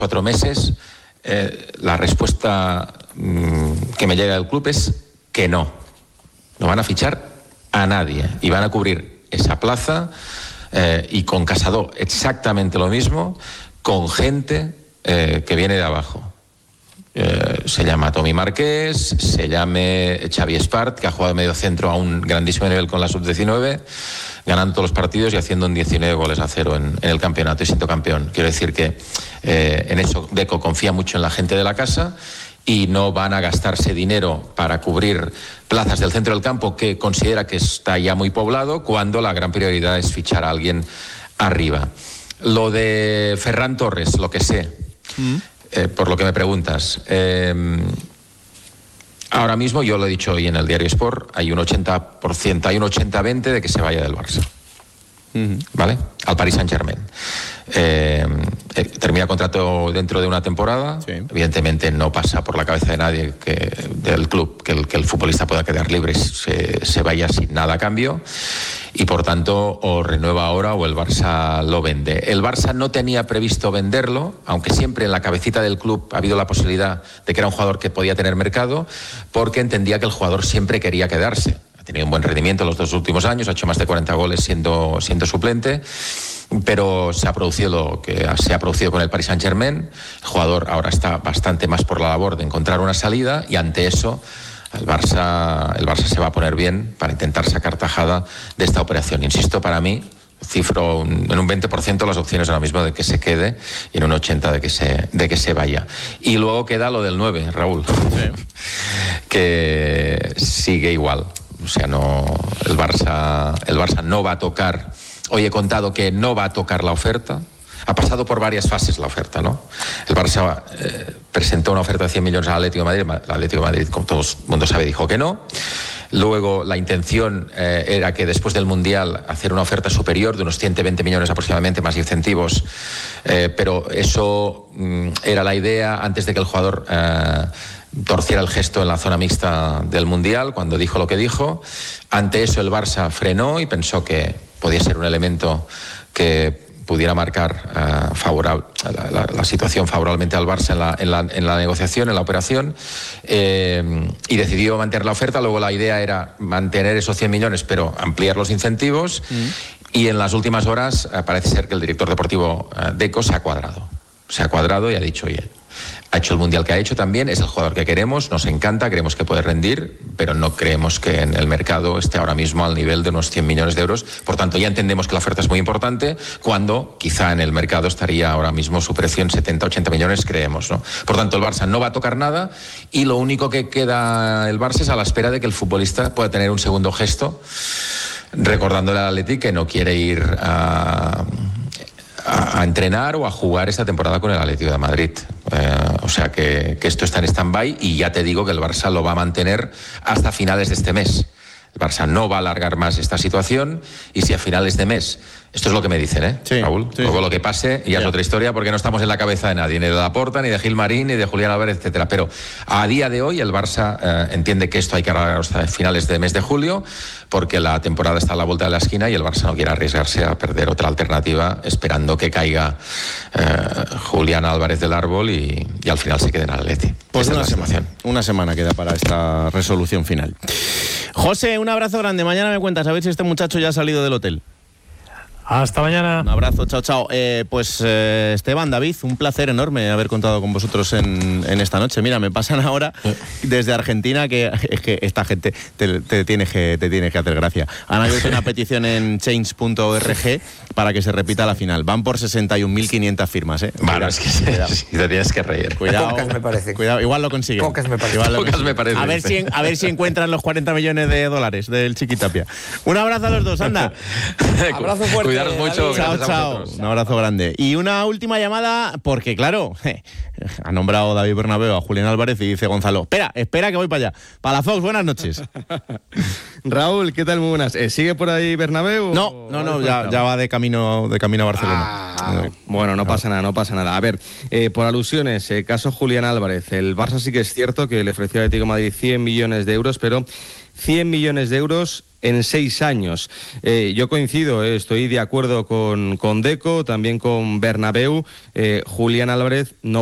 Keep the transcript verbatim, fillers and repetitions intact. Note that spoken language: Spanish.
cuatro meses, eh, la respuesta mmm, que me llega del club es que no. No van a fichar a nadie y van a cubrir esa plaza eh, y con Casado exactamente lo mismo, con gente eh, que viene de abajo. Eh, se llama Tommy Marqués, se llame Xavi Espart, que ha jugado de medio centro a un grandísimo nivel con la sub diecinueve, ganando todos los partidos y haciendo un diecinueve goles a cero en, en el campeonato y siendo campeón. Quiero decir que eh, en eso Deco confía mucho en la gente de la casa y no van a gastarse dinero para cubrir plazas del centro del campo que considera que está ya muy poblado, cuando la gran prioridad es fichar a alguien arriba. Lo de Ferran Torres, lo que sé, mm. eh, por lo que me preguntas, eh, ahora mismo, yo lo he dicho hoy en el Diario Sport, hay un ochenta por ciento, hay un ochenta veinte de que se vaya del Barça. Uh-huh. ¿Vale? Al Paris Saint-Germain. Eh, eh, termina contrato dentro de una temporada. Sí. Evidentemente no pasa por la cabeza de nadie que, del club que el, que el futbolista pueda quedar libre y se, se vaya sin nada a cambio. Y por tanto, o renueva ahora o el Barça lo vende. El Barça no tenía previsto venderlo, aunque siempre en la cabecita del club ha habido la posibilidad de que era un jugador que podía tener mercado, porque entendía que el jugador siempre quería quedarse. Ha tenido un buen rendimiento los dos últimos años, ha hecho más de cuarenta goles siendo, siendo suplente, pero se ha producido lo que se ha producido con el Paris Saint-Germain. El jugador ahora está bastante más por la labor de encontrar una salida y ante eso el Barça, el Barça se va a poner bien para intentar sacar tajada de esta operación. Insisto, para mí, cifro un, en un veinte por ciento las opciones ahora mismo de que se quede y en un ochenta por ciento de que se, de que se vaya. Y luego queda lo del nueve, Raúl, sí. que sigue igual. O sea, no, el Barça, el Barça no va a tocar. Hoy he contado que no va a tocar la oferta. Ha pasado por varias fases la oferta, ¿no? El Barça eh, presentó una oferta de cien millones al Atlético de Madrid. El Atlético de Madrid, como todo el mundo sabe, dijo que no. Luego la intención eh, era que después del Mundial hacer una oferta superior de unos ciento veinte millones aproximadamente, más incentivos. Eh, pero eso mm, era la idea antes de que el jugador Eh, torciera el gesto en la zona mixta del Mundial, cuando dijo lo que dijo. Ante eso el Barça frenó y pensó que podía ser un elemento que pudiera marcar uh, favorable, la, la, la situación favorablemente al Barça en la, en la, en la negociación, en la operación, eh, y decidió mantener la oferta. Luego la idea era mantener esos cien millones, pero ampliar los incentivos, mm. y en las últimas horas uh, parece ser que el director deportivo uh, Deco se ha cuadrado. Se ha cuadrado y ha dicho, oye, ha hecho el Mundial que ha hecho también, es el jugador que queremos, nos encanta, creemos que puede rendir, pero no creemos que en el mercado esté ahora mismo al nivel de unos cien millones de euros. Por tanto, ya entendemos que la oferta es muy importante, cuando quizá en el mercado estaría ahora mismo su precio en setenta, ochenta millones, creemos, ¿no? Por tanto, el Barça no va a tocar nada y lo único que queda el Barça es a la espera de que el futbolista pueda tener un segundo gesto, recordándole al Atleti que no quiere ir a... a entrenar o a jugar esta temporada con el Atlético de Madrid. Eh, o sea que, que esto está en stand-by y ya te digo que el Barça lo va a mantener hasta finales de este mes. El Barça no va a alargar más esta situación y si a finales de mes, esto es lo que me dicen, ¿eh, sí, Raúl? Sí. Luego lo que pase ya, ya es otra historia, porque no estamos en la cabeza de nadie, ni de Laporta, ni de Gilmarín, ni de Julián Álvarez, etcétera. Pero a día de hoy el Barça eh, entiende que esto hay que alargar hasta finales de mes de julio, porque la temporada está a la vuelta de la esquina y el Barça no quiere arriesgarse a perder otra alternativa esperando que caiga eh, Julián Álvarez del árbol y, y al final se quede en el Atleti. Pues una semana, una semana queda para esta resolución final. José, un abrazo grande. Mañana me cuentas a ver si este muchacho ya ha salido del hotel. Hasta mañana. Un abrazo, chao, chao. Eh, pues eh, Esteban, David, un placer enorme haber contado con vosotros en, en esta noche. Mira, me pasan ahora desde Argentina que es que esta gente te, te, tienes que, te tienes que hacer gracia. Han abierto una petición en change punto org para que se repita la final. Van por sesenta y un mil quinientas firmas, ¿eh? Bueno, es que sí, te tienes que reír. Cuidado, pocas me parece. Cuidado, igual lo consiguen. Pocas me parece. Igual lo pocas me parece. A ver, si, a ver si encuentran los cuarenta millones de dólares del Chiquitapia. Un abrazo a los dos, anda. Abrazo fuerte. Cuidaros mucho. Chao, chao. Un abrazo grande. Y una última llamada, porque claro, je, ha nombrado David Bernabéu a Julián Álvarez y dice Gonzalo, espera, espera que voy para allá. Para la Fox, buenas noches. Raúl, ¿qué tal? Muy buenas. ¿Eh, ¿Sigue por ahí Bernabéu? No, no, no, ya, ya va de camino, de camino a Barcelona. Ah, bueno, no pasa nada, no pasa nada. A ver, eh, por alusiones, eh, caso Julián Álvarez. El Barça sí que es cierto que le ofreció al Atlético de Madrid cien millones de euros, pero cien millones de euros en seis años. Eh, yo coincido, eh, estoy de acuerdo con, con Deco, también con Bernabéu. Eh, Julián Álvarez no